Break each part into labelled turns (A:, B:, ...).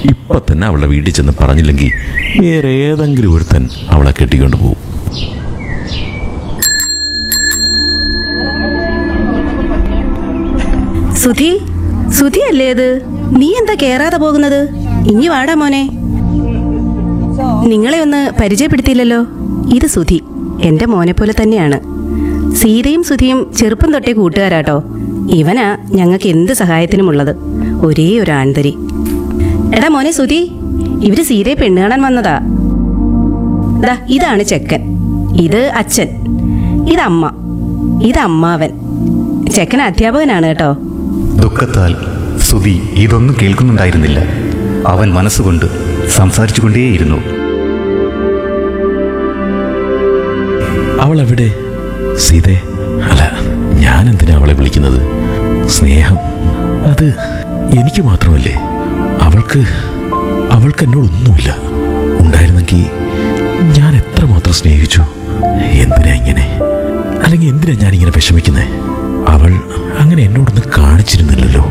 A: ഇപ്പൊ തന്നെ അവളുടെ വീട്ടിൽ ചെന്ന് പറഞ്ഞില്ലെങ്കിൽ വേറെ ഏതെങ്കിലും ഒരുത്തൻ അവളെ കെട്ടിക്കൊണ്ട് പോകും.
B: സുധി അല്ലേ അത്? നീ എന്താ കേറാതെ പോകുന്നത്? ഇനി വാടാ മോനെ. നിങ്ങളെ ഒന്ന് പരിചയപ്പെടുത്തിയില്ലല്ലോ. ഇത് സുധി, എന്റെ മോനെ പോലെ തന്നെയാണ്. സീതയും സുധിയും ചെറുപ്പം തൊട്ടേ കൂട്ടുകാരാട്ടോ. ഇവനാ ഞങ്ങൾക്ക് എന്ത് സഹായത്തിനുമുള്ളത്. ഒരേ ഒരു ആൺതരി. എടാ മോനെ സുധി, ഇവര് സീതയെ പെണ്ണ് കാണാൻ വന്നതാ. ദാ ഇതാണ് ചെക്കൻ, ഇത് അച്ഛൻ, ഇതമ്മ, ഇതമ്മാവൻ. ചെക്കൻ അധ്യാപകനാണ് കേട്ടോ.
C: ദുഃഖത്താൽ സുധി ഇതൊന്നും കേൾക്കുന്നുണ്ടായിരുന്നില്ല. അവൻ മനസ്സുകൊണ്ട് സംസാരിച്ചുകൊണ്ടേയിരുന്നു.
A: അവളെവിടെ? സീതേ? അല്ല, ഞാൻ എന്തിനാ അവളെ വിളിക്കുന്നത്? സ്നേഹം അത് എനിക്ക് മാത്രമല്ലേ? അവൾക്ക് എന്നോടൊന്നുമില്ല. ഉണ്ടായിരുന്നെങ്കിൽ ഞാൻ എത്രമാത്രം സ്നേഹിച്ചു. എന്തിനാ ഇങ്ങനെ? അല്ലെങ്കിൽ എന്തിനാ ഞാനിങ്ങനെ വിഷമിക്കുന്നത്? അവൾ അങ്ങനെ എന്നോടൊന്നും കാണിച്ചിരുന്നില്ലല്ലോ.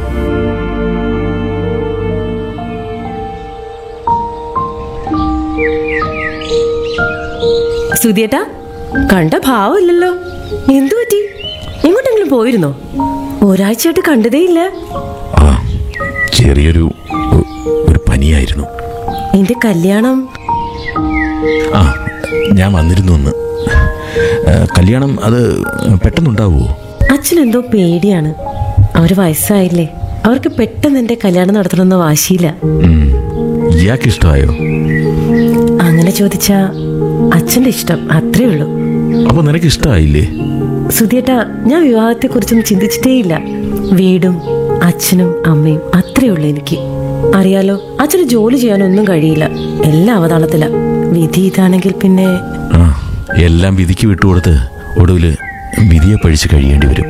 D: സുധിയേട്ടാ, കണ്ട ഭാവമില്ലല്ലോ. എന്തു പറ്റി? എങ്ങോട്ടെങ്കിലും പോയിരുന്നോ? ഒരാഴ്ചയായിട്ട് കണ്ടതേയില്ല.
A: ആ, ചെറിയൊരു പനിയായിരുന്നു.
D: എന്റെ കല്യാണം?
A: ആ, ഞാൻ വന്നിരുന്നു ഒന്ന്. കല്യാണം അത് പെട്ടെന്നുണ്ടാവുമോ?
D: അച്ഛനെന്തോ പേടിയാണ്. അവര് വയസ്സായില്ലേ, അവർക്ക് പെട്ടെന്ന് എന്റെ കല്യാണം നടത്തണമെന്ന വാശിയില്ല.
A: ഇയാൾക്ക് ഇഷ്ടമായോ?
D: അങ്ങനെ ചോദിച്ചാ അച്ഛന്റെ ഇഷ്ടം, അത്രേ ഉള്ളൂ.
A: അപ്പൊ നിനക്ക് ഇഷ്ടമായില്ലേ?
D: സുധിയേട്ടാ, ഞാൻ വിവാഹത്തെ കുറിച്ചൊന്നും ചിന്തിച്ചിട്ടേയില്ല. വീടും അച്ഛനും അമ്മയും അത്രേ ഉള്ളൂ എനിക്ക്. അറിയാലോ, അച്ഛന് ജോലി ചെയ്യാനൊന്നും കഴിയില്ല. എല്ലാം അവതാളത്തില. വിധി ഇതാണെങ്കിൽ പിന്നെ
A: എല്ലാം വിധിക്ക് വിട്ടുകൊടുത്ത് ഒടുവില് വിധിയെ പഴിച്ച് കഴിയേണ്ടി വരും.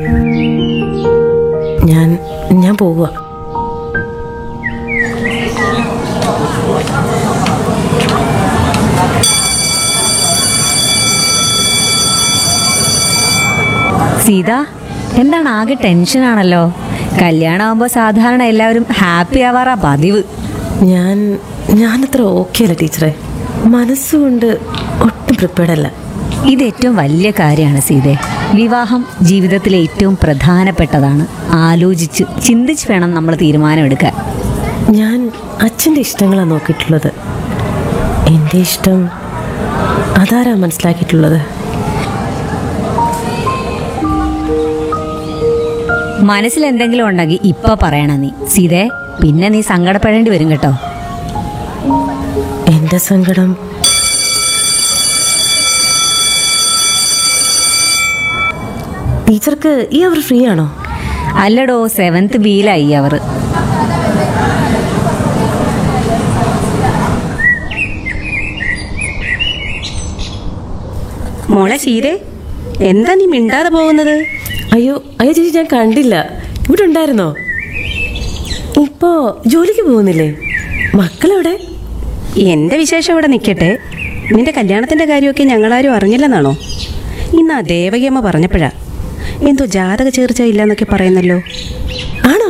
D: ഞാൻ പോവുക.
E: സീത, എന്താണ് ആകെ ടെൻഷനാണല്ലോ? കല്യാണമാകുമ്പോൾ സാധാരണ എല്ലാവരും ഹാപ്പി ആവാറാ പതിവ്.
D: ഞാനത്ര ഓക്കെ അല്ല ടീച്ചറെ. മനസ്സുകൊണ്ട് ഒട്ടും പ്രിപ്പയർഡ് അല്ല.
E: ഇത് ഏറ്റവും വലിയ കാര്യമാണ് സീതേ. വിവാഹം ജീവിതത്തിലെ ഏറ്റവും പ്രധാനപ്പെട്ടതാണ്. ആലോചിച്ച് ചിന്തിച്ച് വേണം നമ്മൾ തീരുമാനമെടുക്കാൻ.
D: ഞാൻ അച്ഛൻ്റെ ഇഷ്ടങ്ങളാണ് നോക്കിയിട്ടുള്ളത്. എൻ്റെ ഇഷ്ടം അതാരാ മനസ്സിലാക്കിയിട്ടുള്ളത്?
E: മനസ്സിൽ എന്തെങ്കിലും ഉണ്ടെങ്കിൽ ഇപ്പൊ പറയണം നീ സീതേ. പിന്നെ നീ സങ്കടപ്പെടേണ്ടി വരും കേട്ടോ.
D: എന്റെ സങ്കടം ടീച്ചർക്ക് ഈ അവർ ഫ്രീ ആണോ?
E: അല്ലടോ, 7th ബിയിലായി അവർ.
B: മോളെ സീതേ, എന്താ നീ മിണ്ടാതെ പോകുന്നത്?
D: അയ്യോ ചേച്ചി, ഞാൻ കണ്ടില്ല. ഇവിടെ ഉണ്ടായിരുന്നോ? ഇപ്പോ ജോലിക്ക് പോകുന്നില്ലേ? മക്കളെവിടെ?
B: എന്റെ വിശേഷം ഇവിടെ നിൽക്കട്ടെ. നിന്റെ കല്യാണത്തിന്റെ കാര്യമൊക്കെ ഞങ്ങളാരും അറിഞ്ഞില്ലെന്നാണോ? ഇന്ന് ആ ദേവകിയമ്മ പറഞ്ഞപ്പോഴാ എന്തോ ജാതക ചേർച്ച ഇല്ലെന്നൊക്കെ പറയുന്നല്ലോ.
D: ആണോ?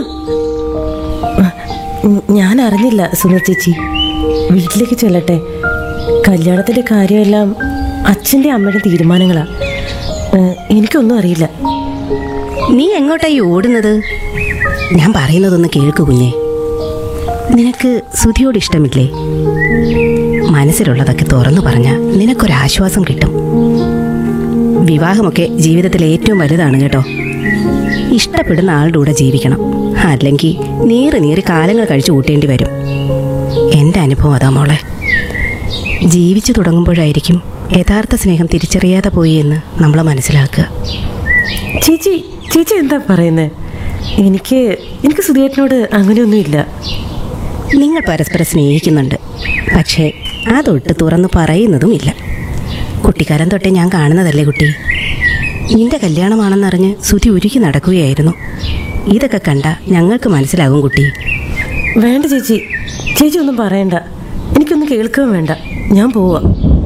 D: ഞാൻ അറിഞ്ഞില്ല സുനിൽ ചേച്ചി. വീട്ടിലേക്ക് ചെല്ലട്ടെ. കല്യാണത്തിന്റെ കാര്യമെല്ലാം അച്ഛൻ്റെ അമ്മയുടെ തീരുമാനങ്ങളാ. എനിക്കൊന്നും അറിയില്ല.
B: നീ എങ്ങോട്ടായി ഓടുന്നത്? ഞാൻ പറയുന്നതൊന്ന് കേൾക്കു കുഞ്ഞേ. നിനക്ക് സുധിയോട് ഇഷ്ടമില്ലേ? മനസ്സിലുള്ളതൊക്കെ തുറന്നു പറഞ്ഞാൽ നിനക്കൊരാശ്വാസം കിട്ടും. വിവാഹമൊക്കെ ജീവിതത്തിലെ ഏറ്റവും വലുതാണ് കേട്ടോ. ഇഷ്ടപ്പെടുന്ന ആളുടെ കൂടെ ജീവിക്കണം. അല്ലെങ്കിൽ നീറി കാലങ്ങൾ കഴിച്ചു കൂട്ടേണ്ടി വരും. എൻ്റെ അനുഭവം അതാ മോളെ. ജീവിച്ചു തുടങ്ങുമ്പോഴായിരിക്കും യഥാർത്ഥ സ്നേഹം തിരിച്ചറിയാതെ പോയി എന്ന് നമ്മൾ മനസ്സിലാക്കുക.
D: ചേച്ചി എന്താ പറയുന്നത്? എനിക്ക് സുധിയേട്ടനോട് അങ്ങനെയൊന്നുമില്ല.
B: നിങ്ങൾ പരസ്പരം സ്നേഹിക്കുന്നുണ്ട്, പക്ഷേ അതൊട്ട് തുറന്നു പറയുന്നതുമില്ല. കുട്ടിക്കാലം തൊട്ടേ ഞാൻ കാണുന്നതല്ലേ കുട്ടി. നിന്റെ കല്യാണമാണെന്നറിഞ്ഞ് സുധി ഉരുക്കി നടക്കുകയായിരുന്നു. ഇതൊക്കെ കണ്ട ഞങ്ങൾക്ക് മനസ്സിലാകും കുട്ടി.
D: വേണ്ട ചേച്ചി ഒന്നും പറയണ്ട. എനിക്കൊന്നും കേൾക്കുകയും വേണ്ട. ഞാൻ പോവാ.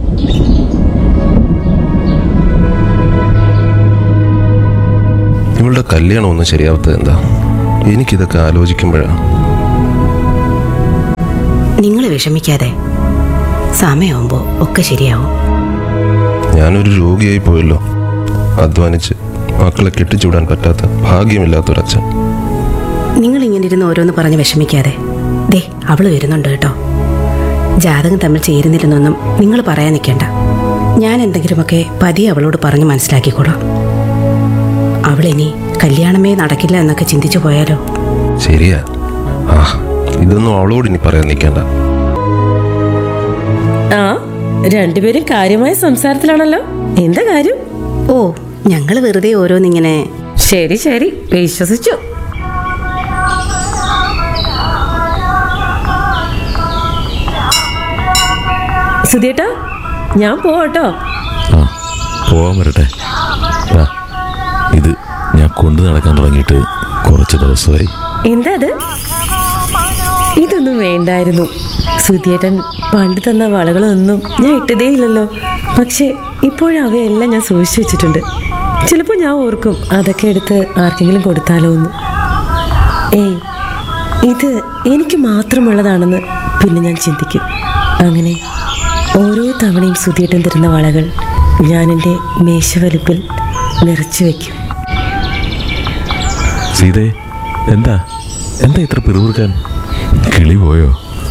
F: ഇവളുടെ കല്യാണം ഒന്നും ശരിയാവാത്തത് എന്താ? എനിക്കിതൊക്കെ ആലോചിക്കുമ്പോഴാണ്.
B: നിങ്ങൾ വിഷമിക്കാതെ, സമയമാകുമ്പോൾ ഒക്കെ ശരിയാവും.
F: ഞാനൊരു രോഗിയായി പോയല്ലോ. അധ്വാനിച്ച് മക്കളെ കെട്ടിച്ചുവിടാൻ പറ്റാത്ത ഭാഗ്യമില്ലാത്തൊരച്ഛൻ.
B: നിങ്ങൾ ഇങ്ങനെ ഇരുന്ന് ഓരോന്ന് പറഞ്ഞ് വിഷമിക്കാതെ. ദേ, അവള് വരുന്നുണ്ട് കേട്ടോ. ജാതകം തമ്മിൽ ചേരുന്നില്ലെന്നൊന്നും നിങ്ങൾ പറയാൻ നിൽക്കേണ്ട. ഞാൻ എന്തെങ്കിലുമൊക്കെ പതിയെ അവളോട് പറഞ്ഞ് മനസ്സിലാക്കിക്കോളാം. അവളിനി കല്യാണമേ നടക്കില്ല എന്നൊക്കെ ചിന്തിച്ചു പോയാലോ?
F: ശരിയാ. ഇതൊന്നും അവളോട് ഇനി പറയാൻ നിൽക്കണ്ട.
D: ആ, രണ്ടുപേരും കാര്യമായ സംസാരത്തിലാണല്ലോ. എന്താ കാര്യം?
B: ഓ, ഞങ്ങൾ വെറുതെ ഓരോന്നിങ്ങനെ.
D: ശരി ശരി, വിശ്വസിച്ചു. സുധിയേട്ടാ, ഞാൻ പോവാട്ടോ.
A: ആ, പോവാൻ വരട്ടെ. ദാ, ഇത് ഞാൻ കൊണ്ടു നടക്കാൻ തുടങ്ങിയിട്ട് കുറച്ച് ദിവസമായി.
D: എന്താ അത്? ഇതൊന്നും വേണ്ടായിരുന്നു. സുധിയേട്ടൻ പണ്ട് തന്ന വളകളൊന്നും ഞാൻ ഇട്ടതേ ഇല്ലല്ലോ. പക്ഷെ ഇപ്പോഴവയെല്ലാം ഞാൻ സൂക്ഷിച്ചു വെച്ചിട്ടുണ്ട്. ചിലപ്പോൾ ഞാൻ ഓർക്കും അതൊക്കെ എടുത്ത് ആർക്കെങ്കിലും കൊടുത്താലോ എന്ന്. ഏയ്, ഇത് എനിക്ക് മാത്രമുള്ളതാണെന്ന് പിന്നെ ഞാൻ ചിന്തിക്കും. അങ്ങനെ ഓരോ തവണയും സുധിയേട്ടൻ തരുന്ന വളകൾ ഞാൻ എൻ്റെ മേശവലിപ്പിൽ നിറച്ചു വയ്ക്കും.
A: സീതേ, എന്താ ഇത്ര പിറുപിറുക്കാൻ? കിളി പോയോ?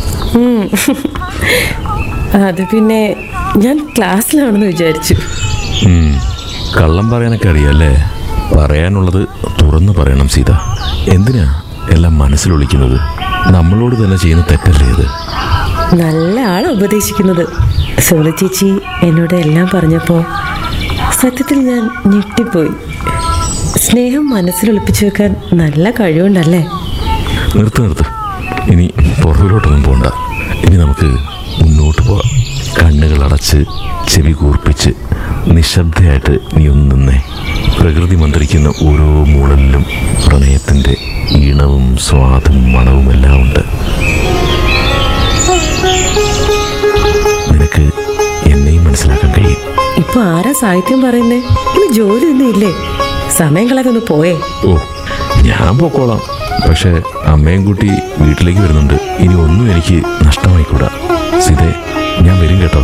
D: അത് പിന്നെ ഞാൻ ക്ലാസ്സിലാണെന്ന് വിചാരിച്ചു.
A: കള്ളം പറയാനൊക്കെ അറിയാല്ലേ? പറയാനുള്ളത് തുറന്നു പറയണം സീത. എന്തിനാ എല്ലാം മനസ്സിലൊളിക്കുന്നത്? നമ്മളോട് തന്നെ ചെയ്യുന്ന തെറ്റല്ലേ ഇത്?
D: നല്ല ആളെ ഉപദേശിക്കുന്നത്. സോളി ചേച്ചി എന്നോട് എല്ലാം പറഞ്ഞപ്പോൾ സത്യത്തിൽ ഞാൻ ഞെട്ടിപ്പോയി. സ്നേഹം മനസ്സിലൊളിപ്പിച്ചു വെക്കാൻ നല്ല കഴിവുണ്ടല്ലേ?
A: നിർത്ത്. ഇനി പുറകിലോട്ടൊന്നും പോകണ്ട. ഇനി നമുക്ക് മുന്നോട്ട് പോവാം. കണ്ണുകൾ അടച്ച് ചെവി കൂർപ്പിച്ച് നിശബ്ദയായിട്ട് നീ ഒന്ന് നിന്നേ. പ്രകൃതി മന്ത്രിക്കുന്ന ഓരോ മൂളലിലും പ്രണയത്തിൻ്റെ ഈണവും സ്വാദും മണവും എല്ലാം ഉണ്ട്. നിനക്ക് എന്നെയും മനസ്സിലാക്കാൻ കഴിയും.
D: ഇപ്പൊ ആരാ സാഹിത്യം പറയുന്നേ? ഇനി ജോലിയൊന്നും ഇല്ലേ? സമയം കളയൊന്ന് പോയേ.
A: ഓ, ഞാൻ പൊക്കോളാം. പക്ഷെ അമ്മയും കൂട്ടി വീട്ടിലേക്ക് വരുന്നുണ്ട്. ഇനി ഒന്നും എനിക്ക് നഷ്ടമായിക്കൂടാ. സീതേ, ഞാൻ വരും കേട്ടോ.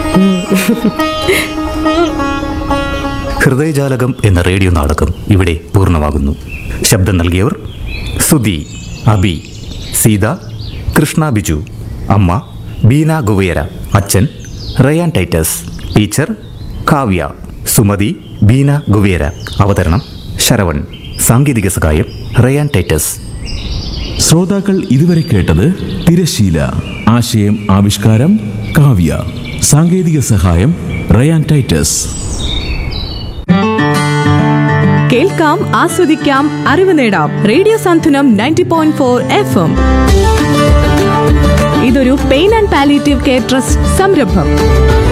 C: ഹൃദയജാലകം എന്ന റേഡിയോ നാടകം ഇവിടെ പൂർണ്ണമാകുന്നു. ശബ്ദം നൽകിയവർ സുധി, അബി, സീത, കൃഷ്ണ ബിജു, അമ്മ ബീന ഗുവേര, അച്ഛൻ Ryan Titus, teacher Kavya, Sumathi Beena Guevara, അവതരണം ശരവൺ, സാങ്കേതിക സഹായം റയാൻ ടൈറ്റസ്.
A: ശ്രോതാക്കൾ ഇതുവരെ കേട്ടത് തിരശീല. ആശയം ആവിഷ്കാരം കാവ്യ. സാങ്കേതിക സഹായം റയാൻ ടൈറ്റസ്.
G: കേൾക്കാം, ആസ്വദിക്കാം, അറിവ് നേടാം. റേഡിയോ സാന്ത്വനം 90.4 FM. ഇതൊരു pain and palliative care trust സംരംഭം.